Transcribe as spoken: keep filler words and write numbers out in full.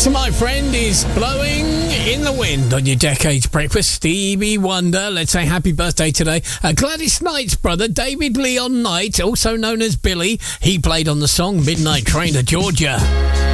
This, my friend, is Blowing in the Wind on your Decades Breakfast. Stevie Wonder. Let's say happy birthday today. Uh, Gladys Knight's brother, David Leon Knight, also known as Billy. He played on the song Midnight Train to Georgia.